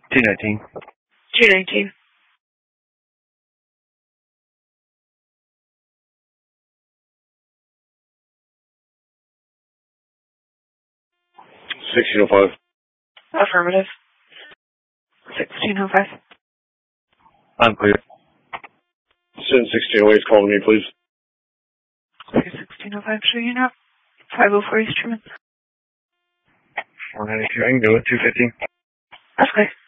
219. 219. 1605. Affirmative. 1605. Unclear. Send 1608 is calling me, please. Okay, 1605, sure you know. 504 East Truman. 492, I can go with 215. That's okay.